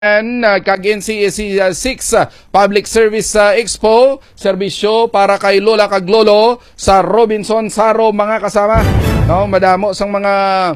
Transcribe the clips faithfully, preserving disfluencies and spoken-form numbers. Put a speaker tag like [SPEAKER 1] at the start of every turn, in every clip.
[SPEAKER 1] And uh, kag N C S C six uh, Public Service uh, Expo, serbisyo para kay Lola kag Lolo sa Robinson Saro mga kasama. No, madamo sang mga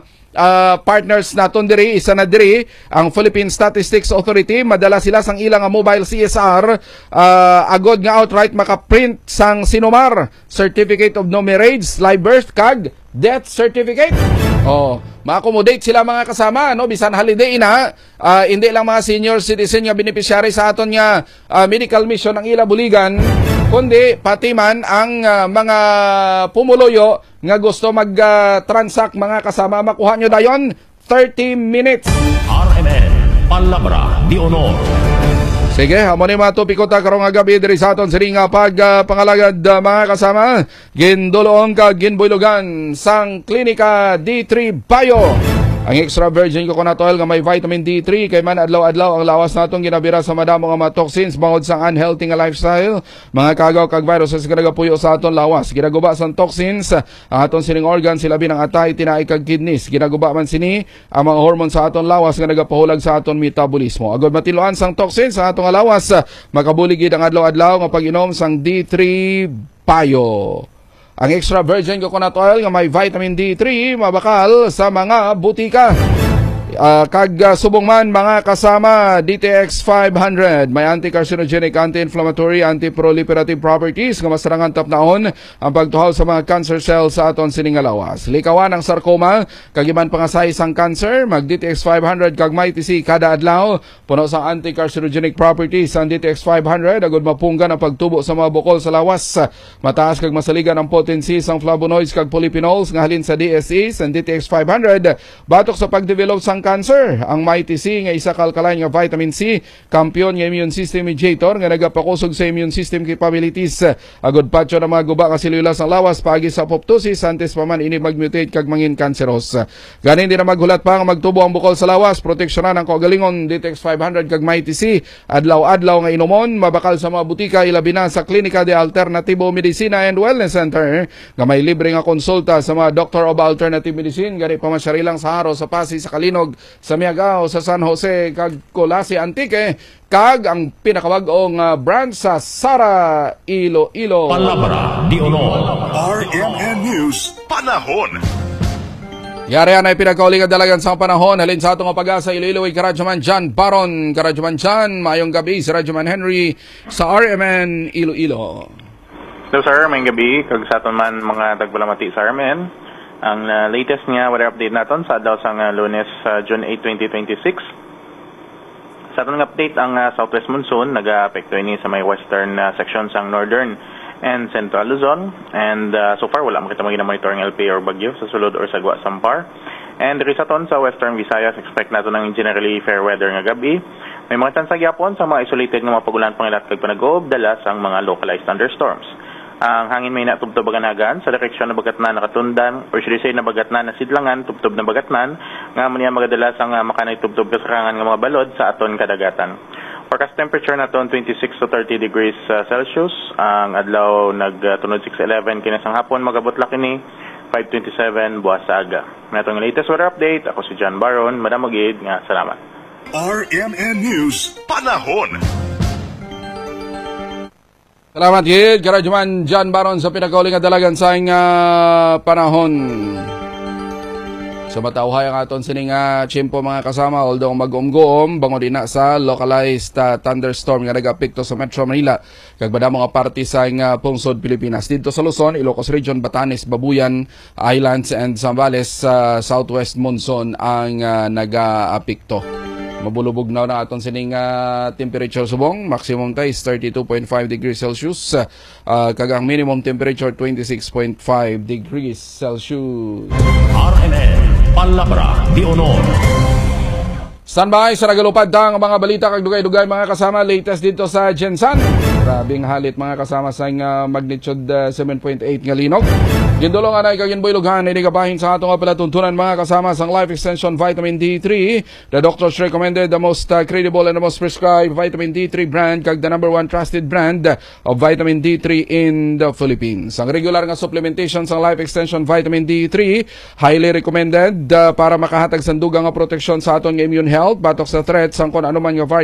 [SPEAKER 1] uh, partners naton diri, isa na diri ang Philippine Statistics Authority, madala sila sang ilang mobile C S R uh, agod nga outright maka-print sang Sinumar Certificate of No Marriage, Live Birth kag Death Certificate. Oh, ma-accommodate sila mga kasama, no, bisan holiday na, uh, hindi lang mga senior citizen nga beneficiary sa aton nga uh, medical mission ang ila buligan, kundi pati man ang uh, mga pumuloyo nga gusto mag-transact uh, mga kasama, makuha nyo dayon thirty minutes.
[SPEAKER 2] R M N Palabra di Honor.
[SPEAKER 1] Sige, hamon ni mga topiko ta karong nga gabi diri sa aton sa ringa pag uh, pangalagad uh, mga kasama. Ginduloong ka ginbuylogan sang Klinika D three Bio. Ang extra virgin coconut oil nga may vitamin D three kay man adlaw-adlaw ang lawas natong ginabira sa madamo nga mga toxins bangod sa unhealthy nga lifestyle, mga kagaw kag viruses nga nagapuyo sa aton lawas. Ginaguba sang toxins ang aton sining organ, sila binang atay, tinaay kag kidneys. Ginaguba man sini ang mga hormone sa aton lawas nga nagapahulag sa aton metabolismo. Agod matiluan sang toxins sa atong lawas, makabulig gid ang adlaw-adlaw nga pag-inom sang D three Bio. Ang extra virgin coconut oil nga may vitamin D three mabakal sa mga butika. Uh, kag uh, subong man mga kasama, D T X five hundred may anti-carcinogenic, anti-inflammatory, anti-proliferative properties nga masarangan tapnaon ang pagtuhaw sa mga cancer cells sa aton sining lawas. Likawan ang sarcoma kag iban pa nga sa isang cancer, mag D T X five hundred kag may T C kada adlaw. Puno sa anti-carcinogenic properties ang D T X five hundred agud mapunggan ang pagtubo sa mga bukol sa lawas. Mataas kag masaligan ang potency sang flavonoids kag polyphenols nga halin sa D S E ang D T X five hundred batok sa pagdevelop sang cancer. Ang Mighty C nga isa kalkalain nga vitamin C, kampiyon nga immune system mediator nga nagapakusog sa immune system capabilities. Agod patyo na mga guba nga silulas ang lawas paagi sa apoptosis antes pa man ini magmutate kag mangin cancerous. Ganin din na maghulat pa nga magtubo ang bukol sa lawas, proteksyonan ang kaugalingon D T X five hundred kag Mighty C. Adlaw-adlaw nga inomon, mabakal sa mga butika ilabi na sa Klinika de Alternativo Medicina and Wellness Center nga may libre nga konsulta sa mga Doctor of Alternative Medicine. Gani pa masyari lang sa Haro, sa Pasig, sa Kalinog, sa Miagao, sa San Jose, kag Colasi Antique, kag ang pinakabag-ong uh, brand sa Sara, Iloilo.
[SPEAKER 2] Palabra di Honor.
[SPEAKER 3] R M N News Panahon.
[SPEAKER 1] Yari yan ay pinagkauling at dalagan sa panahon. Halin sa atong pag-asa Iloilo ay Karadyaman John Baron. Karadyaman John, mayong gabi si Radyaman Henry sa R M N Iloilo.
[SPEAKER 4] Hello sir, mayong gabi. Kag sa aton man mga tagbalamati sa R M N. Ang uh, latest nga weather update naton sa adlaw sang uh, Lunes, uh, June eighth, twenty twenty-six. Sa atong update, ang uh, southwest monsoon nag-aapekto ini sa may western uh, section sang northern and central Luzon, and uh, so far wala makita mo gina-monitoring L P or bagyo sa sulod or sagwa Sampar. And diri sa ton sa western Visayas, expect nato ng generally fair weather nga gabi. May mga tansag yapon sa mga isolated nga mga pagulan pangilat kag panag-oob dala sang mga localized thunderstorms. Ang hangin may natubtob aganagan sa direksyon na bagatnan nakatundan, or should I say na bagatnan na sidlangan, tubtob na bagatnan, nga man niya magadalas ang uh, makanay tubtob kasarangan ng mga balod sa aton kadagatan. Forecast temperature naton twenty-six to thirty degrees uh, Celsius. Ang adlaw nagtunod uh, six eleven kinasang hapon, magabot lakini five twenty-seven buwas sa aga. Natong latest weather update, ako si John Baron, Madam Magid, nga salamat.
[SPEAKER 3] R M N News Panahon.
[SPEAKER 1] Salamat gid Karadyaman John Baron sa pinagkauling at dalagan sa uh, panahon. Sa matauhay ang aton sining uh, tiyempo mga kasama, although mag-umgoom bango din na sa localized uh, thunderstorm nga nag-apekto sa Metro Manila kag badamo nga parte sa uh, pungsod Pilipinas. Dito sa Luzon, Ilocos Region, Batanes, Babuyan, Islands and Zambales, uh, southwest monsoon ang uh, nag-apekto. Mabulubog na na aton sining uh, temperature subong. Maximum tayo is thirty-two point five degrees Celsius. Uh, kagang minimum temperature twenty-six point five degrees Celsius.
[SPEAKER 2] R M N Palabra di Honor.
[SPEAKER 1] Standby sa nagalupad ang mga balita kag dugay-dugay mga kasama. Latest dito sa Gensan. Grabing halit mga kasama sa uh, magnitude uh, seven point eight nga linog. Gindulong anay kag ginboylughan ini kabahin sa atong palatuntunan mga kasama sang Life Extension Vitamin D three. The doctors recommended the most uh, credible and the most prescribed Vitamin D three brand kag the number one trusted brand of Vitamin D three in the Philippines. Ang regular nga supplementation sang Life Extension Vitamin D three highly recommended uh, para makahatag sandugang nga proteksyon sa aton nga immune health batok sa threat sang kun anuman nga